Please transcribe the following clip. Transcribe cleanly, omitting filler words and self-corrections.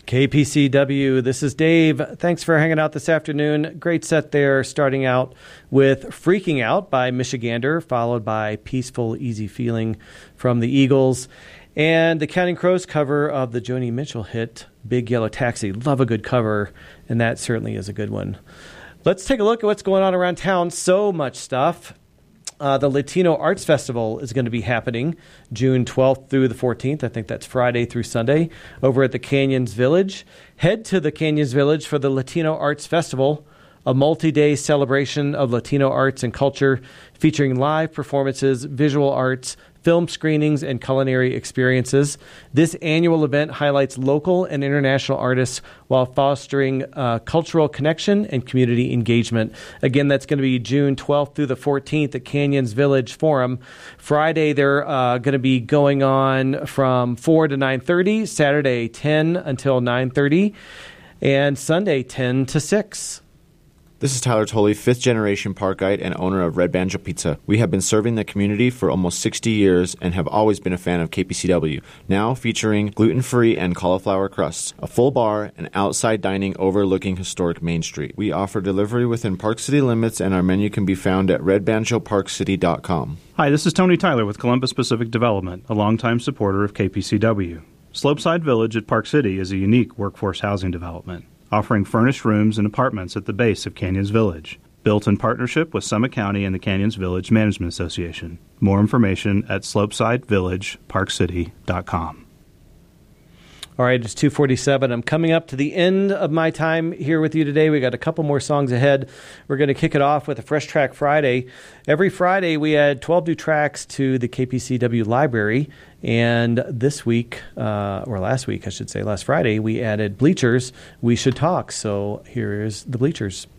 KPCW, this is Dave. Thanks for hanging out this afternoon. Great set there, starting out with Freaking Out by Michigander, followed by Peaceful, Easy Feeling from the Eagles, and the Counting Crows cover of the Joni Mitchell hit Big Yellow Taxi. Love a good cover, and that certainly is a good one. Let's take a look at what's going on around town. So much stuff. The Latino Arts Festival is going to be happening June 12th through the 14th. I think that's Friday through Sunday over at the Canyons Village. Head to the Canyons Village for the Latino Arts Festival, a multi-day celebration of Latino arts and culture featuring live performances, visual arts, film screenings, and culinary experiences. This annual event highlights local and international artists while fostering cultural connection and community engagement. Again, that's going to be June 12th through the 14th at Canyons Village Forum. Friday, they're going to be going on from 4 to 9:30, Saturday 10 until 9:30, and Sunday 10 to 6. This is Tyler Tolley, fifth-generation park guide and owner of Red Banjo Pizza. We have been serving the community for almost 60 years and have always been a fan of KPCW, now featuring gluten-free and cauliflower crusts, a full bar, and outside dining overlooking historic Main Street. We offer delivery within Park City limits, and our menu can be found at redbanjoparkcity.com. Hi, this is Tony Tyler with Columbus Pacific Development, a longtime supporter of KPCW. Slopeside Village at Park City is a unique workforce housing development, offering furnished rooms and apartments at the base of Canyons Village. Built in partnership with Summit County and the Canyons Village Management Association. More information at slopesidevillageparkcity.com. All right, it's 2:47. I'm coming up to the end of my time here with you today. We got a couple more songs ahead. We're going to kick it off with a Fresh Track Friday. Every Friday, we add 12 new tracks to the KPCW library. And this week, or last week, I should say, last Friday, we added Bleachers, We Should Talk. So here is the Bleachers.